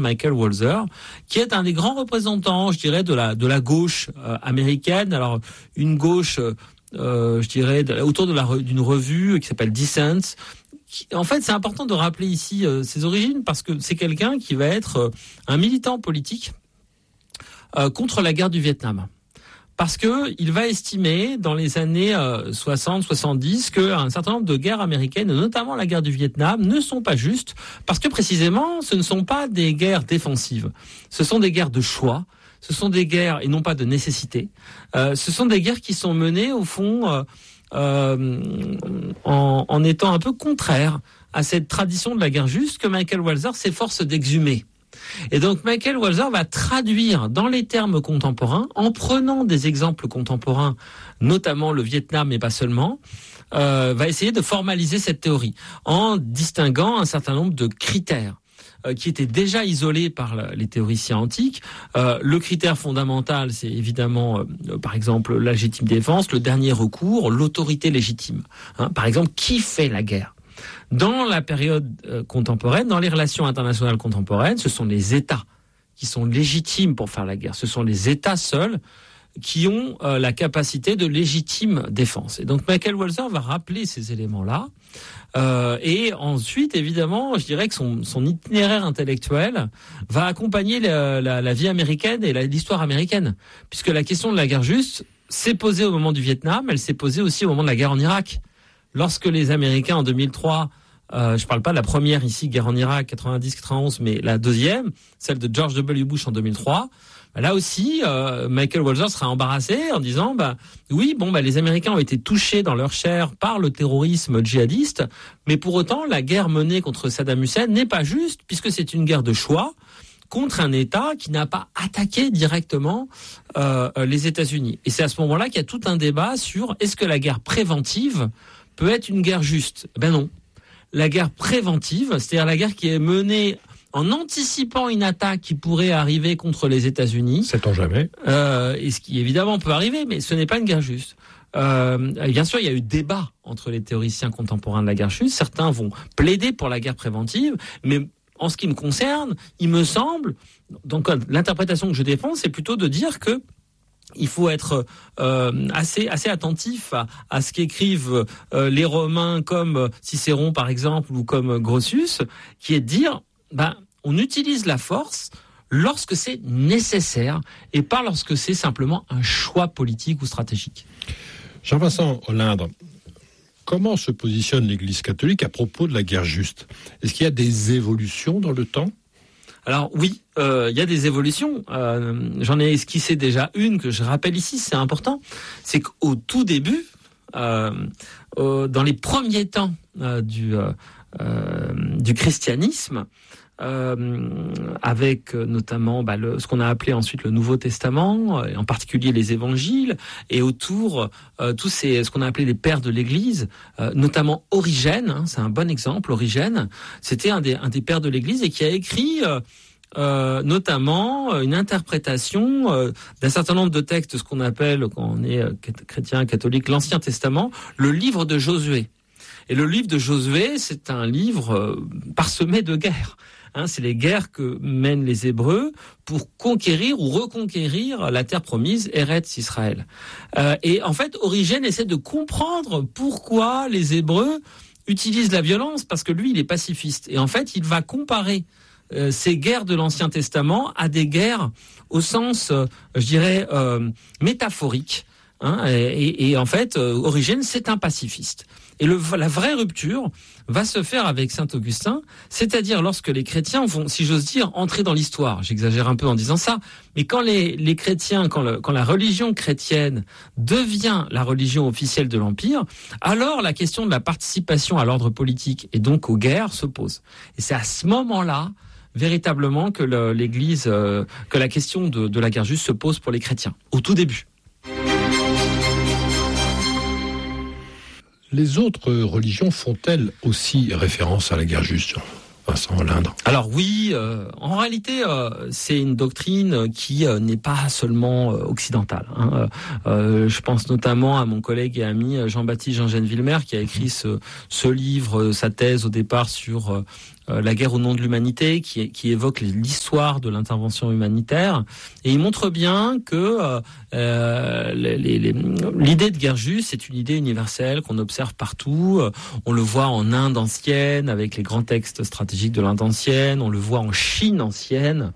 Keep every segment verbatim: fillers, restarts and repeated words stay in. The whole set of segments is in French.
Michael Walzer, qui est un des grands représentants, je dirais, de la de la gauche euh, américaine. Alors une gauche, euh, je dirais, de, autour de la d'une revue qui s'appelle Dissent. Qui, en fait, c'est important de rappeler ici euh, ses origines parce que c'est quelqu'un qui va être euh, un militant politique euh, contre la guerre du Vietnam. Parce que il va estimer dans les années euh, soixante soixante-dix qu'un certain nombre de guerres américaines, notamment la guerre du Vietnam, ne sont pas justes parce que précisément ce ne sont pas des guerres défensives, ce sont des guerres de choix, ce sont des guerres et non pas de nécessité. Euh, ce sont des guerres qui sont menées au fond euh, euh, en, en étant un peu contraires à cette tradition de la guerre juste que Michael Walzer s'efforce d'exhumer. Et donc Michael Walzer va traduire dans les termes contemporains, en prenant des exemples contemporains, notamment le Vietnam, mais pas seulement, euh, va essayer de formaliser cette théorie, en distinguant un certain nombre de critères euh, qui étaient déjà isolés par la, les théoriciens antiques. Euh, le critère fondamental, c'est évidemment, euh, par exemple, la légitime défense, le dernier recours, l'autorité légitime. Hein, par exemple, qui fait la guerre ? Dans la période euh, contemporaine, dans les relations internationales contemporaines, ce sont les États qui sont légitimes pour faire la guerre. Ce sont les États seuls qui ont euh, la capacité de légitime défense. Et donc Michael Walzer va rappeler ces éléments-là. Euh, et ensuite, évidemment, je dirais que son, son itinéraire intellectuel va accompagner la, la, la vie américaine et la, l'histoire américaine. Puisque la question de la guerre juste s'est posée au moment du Vietnam, elle s'est posée aussi au moment de la guerre en Irak. Lorsque les Américains, en deux mille trois, euh, je parle pas de la première ici, guerre en Irak, quatre-vingt-dix quatre-vingt-onze, mais la deuxième, celle de George W. Bush en deux mille trois, bah là aussi, euh, Michael Walzer sera embarrassé en disant, bah oui, bon, bah les Américains ont été touchés dans leur chair par le terrorisme djihadiste, mais pour autant, la guerre menée contre Saddam Hussein n'est pas juste, puisque c'est une guerre de choix contre un État qui n'a pas attaqué directement euh, les États-Unis. Et c'est à ce moment-là qu'il y a tout un débat sur est-ce que la guerre préventive peut être une guerre juste ? Ben non. La guerre préventive, c'est-à-dire la guerre qui est menée en anticipant une attaque qui pourrait arriver contre les États-Unis. Sait-on jamais. Euh, et ce qui évidemment peut arriver, mais ce n'est pas une guerre juste. Euh, bien sûr, il y a eu débat entre les théoriciens contemporains de la guerre juste. Certains vont plaider pour la guerre préventive, mais en ce qui me concerne, il me semble, donc l'interprétation que je défends, c'est plutôt de dire que il faut être euh, assez assez attentif à, à ce qu'écrivent euh, les Romains comme Cicéron par exemple ou comme Grotius, qui est de dire ben on utilise la force lorsque c'est nécessaire et pas lorsque c'est simplement un choix politique ou stratégique. Jean-Vincent Olindre, comment se positionne l'Église catholique à propos de la guerre juste ? Est-ce qu'il y a des évolutions dans le temps ? Alors oui, il euh, y a des évolutions. Euh, j'en ai esquissé déjà une que je rappelle ici, c'est important. C'est qu'au tout début, euh, euh, dans les premiers temps euh, du, euh, euh, du christianisme, euh, avec notamment bah, le, ce qu'on a appelé ensuite le Nouveau Testament, et en particulier les Évangiles, et autour euh, tous ces ce qu'on a appelé les pères de l'Église, euh, notamment Origène, hein, c'est un bon exemple. Origène, c'était un des un des pères de l'Église et qui a écrit euh, euh, notamment une interprétation euh, d'un certain nombre de textes, ce qu'on appelle quand on est euh, chrétien catholique l'Ancien Testament, le livre de Josué. Et le livre de Josué, c'est un livre euh, parsemé de guerres. Hein, c'est les guerres que mènent les Hébreux pour conquérir ou reconquérir la terre promise, Eretz Israël. Euh, et en fait, Origène essaie de comprendre pourquoi les Hébreux utilisent la violence, parce que lui, il est pacifiste. Et en fait, il va comparer euh, ces guerres de l'Ancien Testament à des guerres au sens, euh, je dirais, euh, métaphorique. Hein, et, et, et en fait, euh, Origène, c'est un pacifiste. Et le, la vraie rupture va se faire avec saint Augustin, c'est-à-dire lorsque les chrétiens vont, si j'ose dire, entrer dans l'histoire. J'exagère un peu en disant ça, mais quand les, les chrétiens, quand, le, quand la religion chrétienne devient la religion officielle de l'Empire, alors la question de la participation à l'ordre politique et donc aux guerres se pose. Et c'est à ce moment-là, véritablement, que le, l'Église, euh, que la question de, de la guerre juste se pose pour les chrétiens, au tout début. Les autres religions font-elles aussi référence à la guerre juste, Vincent Olindre ? Alors oui, euh, en réalité, euh, c'est une doctrine qui euh, n'est pas seulement euh, occidentale. Hein. Euh, je pense notamment à mon collègue et ami Jean-Baptiste Jean-Gène Villemer qui a écrit ce, ce livre, sa thèse au départ sur euh, La guerre au nom de l'humanité, qui, qui évoque l'histoire de l'intervention humanitaire. Et il montre bien que euh, les, les, les, l'idée de guerre juste, c'est une idée universelle qu'on observe partout. On le voit en Inde ancienne, avec les grands textes stratégiques de l'Inde ancienne. On le voit en Chine ancienne,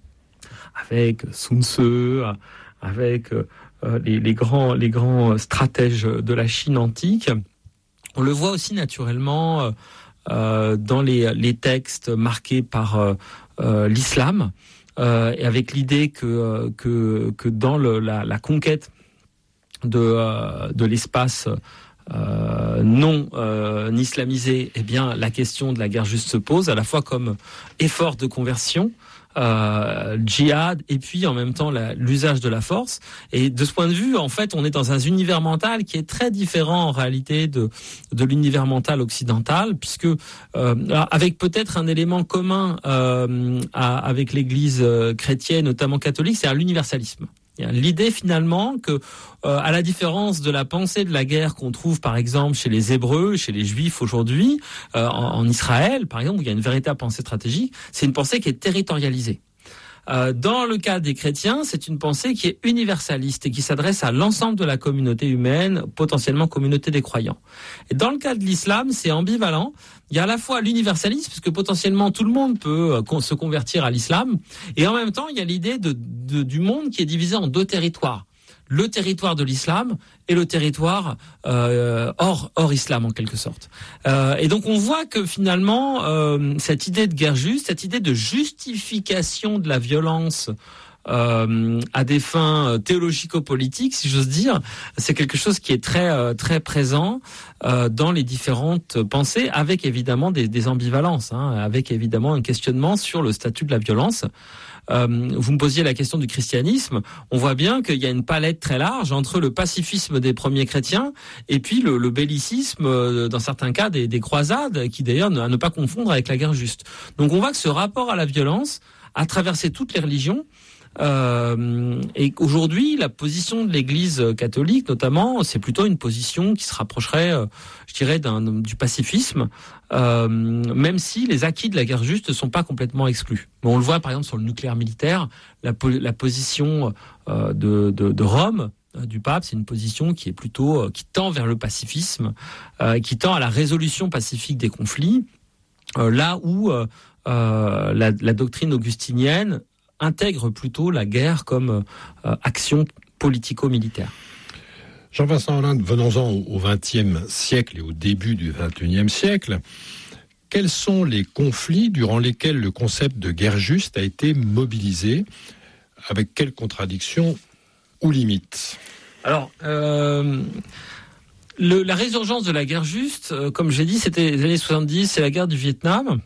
avec Sun Tzu, avec euh, les, les, grands, les grands stratèges de la Chine antique. On le voit aussi naturellement euh, dans les, les textes marqués par euh, euh, l'islam, euh, et avec l'idée que, que, que dans le, la, la conquête de, euh, de l'espace euh, non euh, islamisé, eh bien, la question de la guerre juste se pose, à la fois comme effort de conversion, Euh, djihad, et puis en même temps la, l'usage de la force. Et de ce point de vue, en fait, on est dans un univers mental qui est très différent en réalité de de l'univers mental occidental, puisque euh, avec peut-être un élément commun euh, à, avec l'Église chrétienne, notamment catholique, c'est l'universalisme. L'idée finalement que, euh, à la différence de la pensée de la guerre qu'on trouve par exemple chez les Hébreux, chez les Juifs aujourd'hui, euh, en, en Israël par exemple, où il y a une véritable pensée stratégique, c'est une pensée qui est territorialisée. Euh, dans le cas des chrétiens, c'est une pensée qui est universaliste et qui s'adresse à l'ensemble de la communauté humaine, potentiellement communauté des croyants. Et dans le cas de l'islam, c'est ambivalent. Il y a à la fois l'universalisme, puisque potentiellement tout le monde peut euh, se convertir à l'islam, et en même temps, il y a l'idée de, de, du monde qui est divisé en deux territoires. Le territoire de l'islam et le territoire euh, hors, hors islam en quelque sorte. Euh, et donc on voit que finalement, euh, cette idée de guerre juste, cette idée de justification de la violence euh, à des fins théologico-politiques, si j'ose dire, c'est quelque chose qui est très euh, très présent euh, dans les différentes pensées, avec évidemment des, des ambivalences, hein, avec évidemment un questionnement sur le statut de la violence. Euh, vous me posiez la question du christianisme. On voit bien qu'il y a une palette très large entre le pacifisme des premiers chrétiens et puis le, le bellicisme, euh, dans certains cas, des, des croisades, qui d'ailleurs à ne pas confondre avec la guerre juste. Donc on voit que ce rapport à la violence a traversé toutes les religions. Euh, et qu'aujourd'hui, la position de l'Église catholique, notamment, c'est plutôt une position qui se rapprocherait, euh, je dirais, d'un, du pacifisme, euh, même si les acquis de la guerre juste ne sont pas complètement exclus. Mais on le voit, par exemple, sur le nucléaire militaire, la, la position euh, de, de, de Rome, euh, du pape, c'est une position qui est plutôt, euh, qui tend vers le pacifisme, euh, qui tend à la résolution pacifique des conflits, euh, là où euh, euh, la, la doctrine augustinienne intègre plutôt la guerre comme euh, action politico-militaire. Jean-Vincent Hollande, venons-en au vingtième siècle et au début du vingt et unième siècle. Quels sont les conflits durant lesquels le concept de guerre juste a été mobilisé? Avec quelles contradictions ou limites? Alors, euh, le, la résurgence de la guerre juste, euh, comme j'ai dit, c'était les années soixante-dix, c'est la guerre du Vietnam.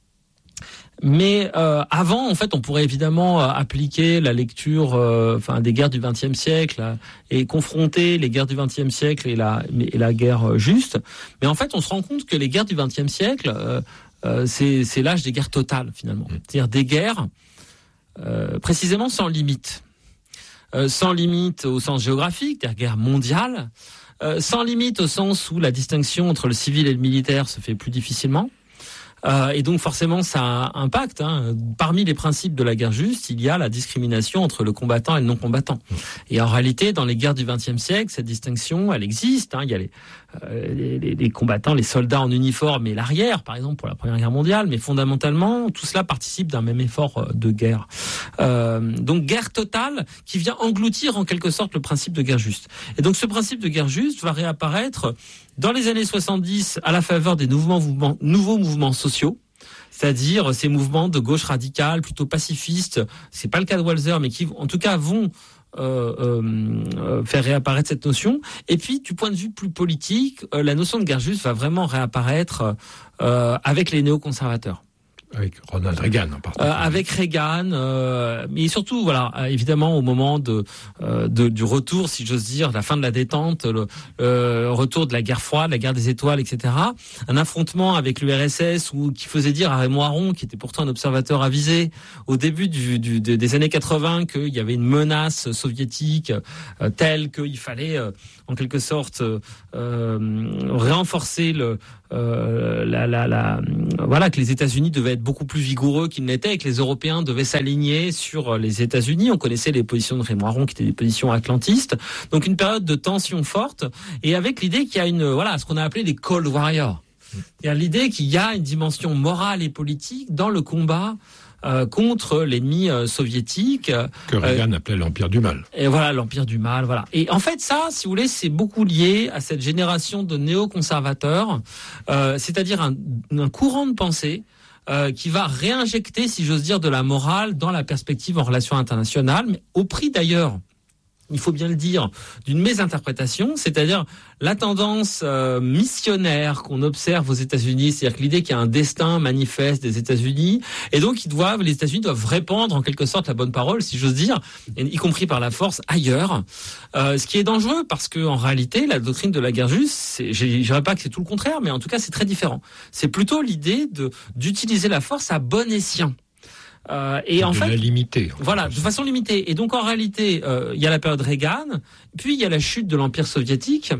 Mais euh, avant, en fait, on pourrait évidemment euh, appliquer la lecture, euh, enfin, des guerres du vingtième siècle euh, et confronter les guerres du vingtième siècle et la et la guerre euh, juste. Mais en fait, on se rend compte que les guerres du vingtième siècle, euh, euh, c'est c'est l'âge des guerres totales finalement, c'est-à-dire des guerres euh, précisément sans limite, euh, sans limite au sens géographique, des guerres mondiales, euh, sans limite au sens où la distinction entre le civil et le militaire se fait plus difficilement. Euh, et donc forcément ça impacte. Hein. Parmi les principes de la guerre juste, il y a la discrimination entre le combattant et le non-combattant. Et en réalité, dans les guerres du vingtième siècle, cette distinction, elle existe. Hein. Il y a les, euh, les, les, les combattants, les soldats en uniforme et l'arrière, par exemple, pour la Première Guerre mondiale. Mais fondamentalement, tout cela participe d'un même effort de guerre. Euh, donc guerre totale qui vient engloutir en quelque sorte le principe de guerre juste. Et donc ce principe de guerre juste va réapparaître dans les années soixante-dix, à la faveur des mouvements, mouvements, nouveaux mouvements sociaux, c'est-à-dire ces mouvements de gauche radicale, plutôt pacifistes, c'est pas le cas de Walzer, mais qui, en tout cas, vont euh, euh, faire réapparaître cette notion. Et puis, du point de vue plus politique, euh, la notion de guerre juste va vraiment réapparaître euh, avec les néoconservateurs. Avec Ronald Reagan en particulier. Euh, avec Reagan, euh, mais surtout, voilà, évidemment, au moment de, euh, de du retour, si j'ose dire, la fin de la détente, le euh, retour de la guerre froide, la guerre des étoiles, et cetera. Un affrontement avec l'U R S S où qui faisait dire à Raymond Aron, qui était pourtant un observateur avisé, au début du, du, des années quatre-vingts, qu'il y avait une menace soviétique euh, telle qu'il fallait, euh, en quelque sorte, euh, renforcer le euh, la, la, la, voilà, que les États-Unis devaient être beaucoup plus vigoureux qu'ils n'étaient et que les Européens devaient s'aligner sur les États-Unis. On connaissait les positions de Raymond Aron qui étaient des positions atlantistes. Donc une période de tension forte et avec l'idée qu'il y a une, voilà, ce qu'on a appelé les Cold Warriors. Il y a l'idée qu'il y a une dimension morale et politique dans le combat Euh, contre l'ennemi euh, soviétique que Reagan euh, appelait l'empire du mal. Et voilà, l'empire du mal, voilà. Et en fait, ça, si vous voulez, c'est beaucoup lié à cette génération de néoconservateurs, euh, c'est-à-dire un, un courant de pensée euh, qui va réinjecter, si j'ose dire, de la morale dans la perspective en relations internationales, mais au prix d'ailleurs, il faut bien le dire, d'une mésinterprétation, c'est-à-dire la tendance euh, missionnaire qu'on observe aux États-Unis, c'est-à-dire que l'idée qu'il y a un destin manifeste des États-Unis, et donc ils doivent, les États-Unis doivent répandre en quelque sorte la bonne parole, si j'ose dire, y compris par la force ailleurs, euh, ce qui est dangereux parce que en réalité, la doctrine de la guerre juste, c'est, je ne dirais pas que c'est tout le contraire, mais en tout cas c'est très différent. C'est plutôt l'idée de d'utiliser la force à bon escient. Euh, et de en fait, la limiter. Voilà, de façon limitée. Et donc en réalité, euh, il y a la période Reagan, puis il y a la chute de l'Empire soviétique,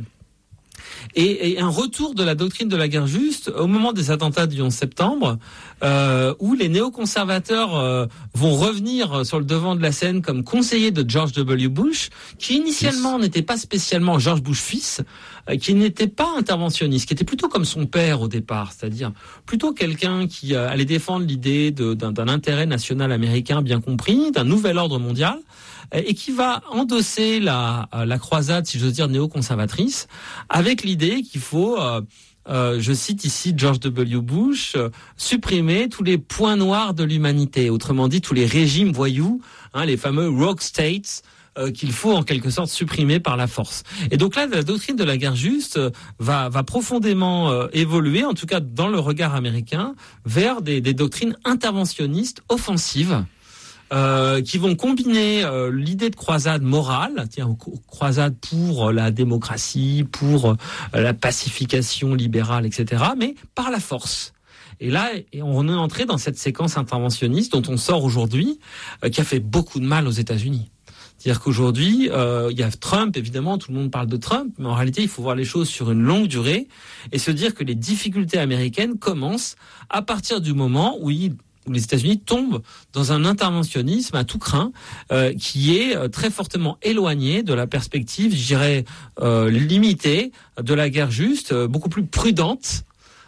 et, et un retour de la doctrine de la guerre juste au moment des attentats du onze septembre, euh, où les néoconservateurs euh, vont revenir sur le devant de la scène comme conseillers de George W. Bush, qui initialement fils. n'était pas spécialement George Bush fils, euh, qui n'était pas interventionniste, qui était plutôt comme son père au départ, c'est-à-dire plutôt quelqu'un qui euh, allait défendre l'idée de, d'un, d'un intérêt national américain bien compris, d'un nouvel ordre mondial, et qui va endosser la, la croisade, si j'ose dire, néoconservatrice, avec l'idée qu'il faut, euh, euh, je cite ici George W. Bush, euh, supprimer tous les points noirs de l'humanité, autrement dit tous les régimes voyous, hein, les fameux rogue states, euh, qu'il faut en quelque sorte supprimer par la force. Et donc là, la doctrine de la guerre juste euh, va, va profondément euh, évoluer, en tout cas dans le regard américain, vers des, des doctrines interventionnistes offensives, Euh, qui vont combiner euh, l'idée de croisade morale, tiens, croisade pour la démocratie, pour euh, la pacification libérale, et cetera, mais par la force. Et là, on est entré dans cette séquence interventionniste dont on sort aujourd'hui, euh, qui a fait beaucoup de mal aux États-Unis. C'est-à-dire qu'aujourd'hui, euh, il y a Trump, évidemment, tout le monde parle de Trump, mais en réalité, il faut voir les choses sur une longue durée et se dire que les difficultés américaines commencent à partir du moment où il où les États-Unis tombent dans un interventionnisme à tout crin euh, qui est euh, très fortement éloigné de la perspective, je dirais, euh, limitée de la guerre juste, euh, beaucoup plus prudente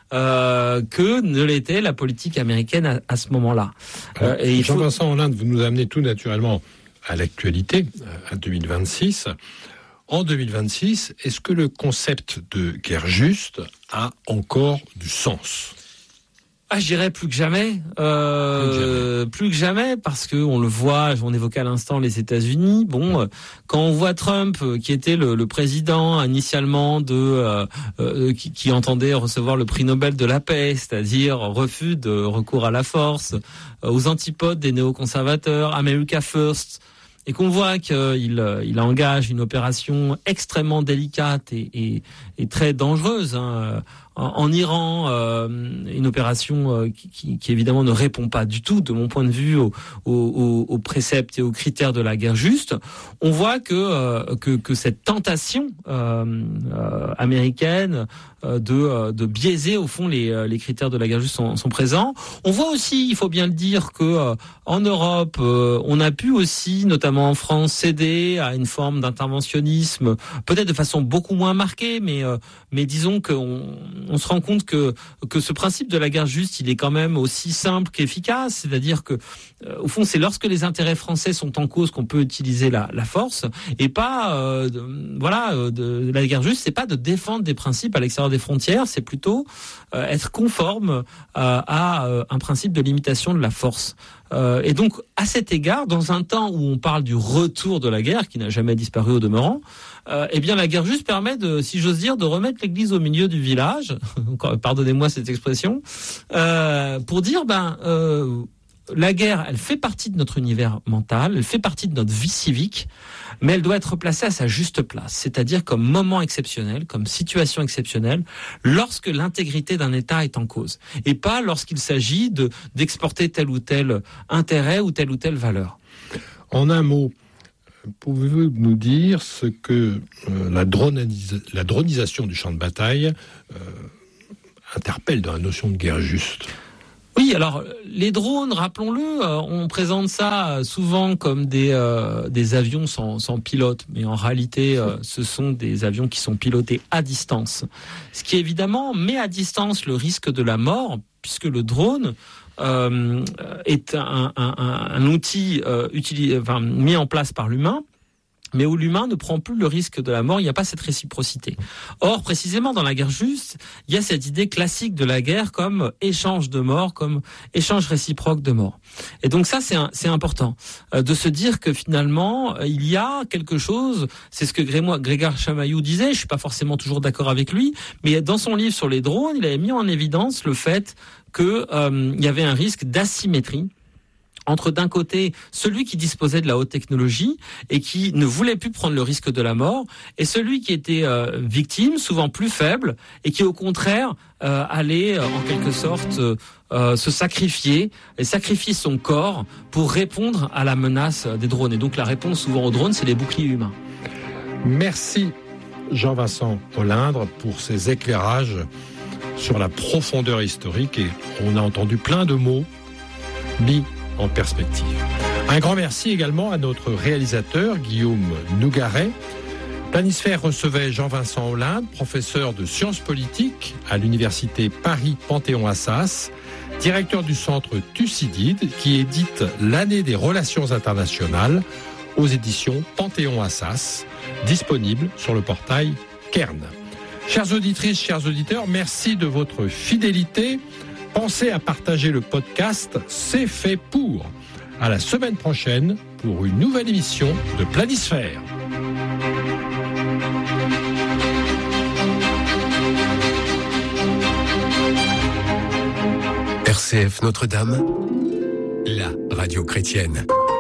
euh, que ne l'était la politique américaine à, à ce moment-là. Euh, et Jean-Vincent faut... Hollande, vous nous amenez tout naturellement à l'actualité, à deux mille vingt-six. En deux mille vingt-six, est-ce que le concept de guerre juste a encore du sens ? Ah, je dirais plus que jamais, euh, plus que jamais, plus que jamais, parce que on le voit, on évoquait à l'instant les États-Unis. Bon, quand on voit Trump, qui était le, le président initialement de, euh, euh, qui, qui entendait recevoir le prix Nobel de la paix, c'est-à-dire refus de recours à la force, euh, aux antipodes des néoconservateurs, America First, et qu'on voit qu'il il engage une opération extrêmement délicate et, et, et très dangereuse, hein, en Iran, euh, une opération euh, qui, qui évidemment ne répond pas du tout, de mon point de vue, aux, aux, aux préceptes et aux critères de la guerre juste. On voit que euh, que, que cette tentation euh, euh, américaine euh, de, euh, de biaiser au fond les, les critères de la guerre juste sont, sont présents. On voit aussi, il faut bien le dire, que euh, en Europe, euh, on a pu aussi, notamment en France, céder à une forme d'interventionnisme, peut-être de façon beaucoup moins marquée, mais euh, mais disons qu'on on se rend compte que que ce principe de la guerre juste, il est quand même aussi simple qu'efficace. C'est-à-dire que, euh, au fond, c'est lorsque les intérêts français sont en cause qu'on peut utiliser la, la force, et pas, euh, de, voilà, de, de la guerre juste, c'est pas de défendre des principes à l'extérieur des frontières, c'est plutôt euh, être conforme euh, à euh, un principe de limitation de la force. Euh, et donc, à cet égard, dans un temps où on parle du retour de la guerre, qui n'a jamais disparu au demeurant, euh, eh bien, la guerre juste permet de, si j'ose dire, de remettre l'église au milieu du village. Pardonnez-moi cette expression, euh, pour dire, ben, euh, la guerre, elle fait partie de notre univers mental, elle fait partie de notre vie civique, mais elle doit être placée à sa juste place, c'est-à-dire comme moment exceptionnel, comme situation exceptionnelle, lorsque l'intégrité d'un État est en cause, et pas lorsqu'il s'agit de d'exporter tel ou tel intérêt ou telle ou telle valeur. En un mot, pouvez-vous nous dire ce que euh, la, dronisa- la dronisation du champ de bataille euh, interpelle dans la notion de guerre juste. Oui, alors les drones, rappelons-le, euh, on présente ça souvent comme des euh, des avions sans, sans pilote, mais en réalité, euh, ce sont des avions qui sont pilotés à distance. Ce qui évidemment met à distance le risque de la mort, puisque le drone euh, est un, un, un, un outil euh, utilisé, enfin, mis en place par l'humain, mais où l'humain ne prend plus le risque de la mort, il n'y a pas cette réciprocité. Or, précisément dans la guerre juste, il y a cette idée classique de la guerre comme échange de mort, comme échange réciproque de mort. Et donc ça, c'est, un, c'est important euh, de se dire que finalement, euh, il y a quelque chose, c'est ce que Grégoire Chamaillou disait, je suis pas forcément toujours d'accord avec lui, mais dans son livre sur les drones, il avait mis en évidence le fait que euh, il y avait un risque d'asymétrie entre d'un côté celui qui disposait de la haute technologie et qui ne voulait plus prendre le risque de la mort, et celui qui était euh, victime, souvent plus faible, et qui au contraire euh, allait euh, en quelque sorte euh, euh, se sacrifier, et sacrifier son corps pour répondre à la menace des drones. Et donc la réponse souvent aux drones, c'est les boucliers humains. Merci Jean-Vincent Olindre pour ces éclairages sur la profondeur historique, et on a entendu plein de mots mis en perspective. Un grand merci également à notre réalisateur Guillaume Nougaret. Planisphère recevait Jean-Vincent Olindre, professeur de sciences politiques à l'université Paris-Panthéon-Assas, directeur du centre Thucydide, qui édite l'année des relations internationales aux éditions Panthéon-Assas, disponible sur le portail Kern. Chères auditrices, chers auditeurs, merci de votre fidélité. Pensez à partager le podcast C'est fait pour. À la semaine prochaine pour une nouvelle émission de Planisphère. R C F Notre-Dame, la radio chrétienne.